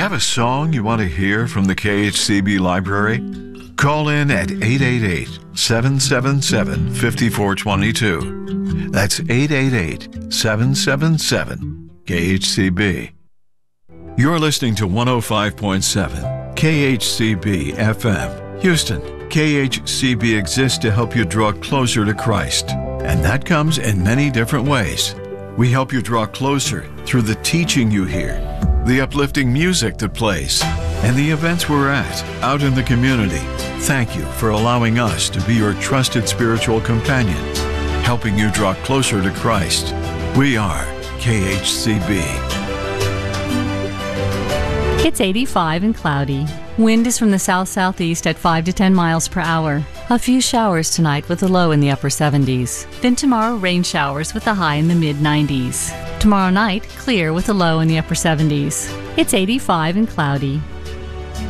have a song you want to hear from the KHCB library? Call in at 888-777-5422. That's 888-777-KHCB. You're listening to 105.7 KHCB FM, Houston. KHCB exists to help you draw closer to Christ, and that comes in many different ways. We help you draw closer through the teaching you hear, the uplifting music that plays, and the events we're at out in the community. Thank you for allowing us to be your trusted spiritual companion, helping you draw closer to Christ. We are KHCB. It's 85 and cloudy. Wind is from the south-southeast at 5 to 10 miles per hour. A few showers tonight with a low in the upper 70s. Then tomorrow, rain showers with a high in the mid-90s. Tomorrow night, clear with a low in the upper 70s. It's 85 and cloudy.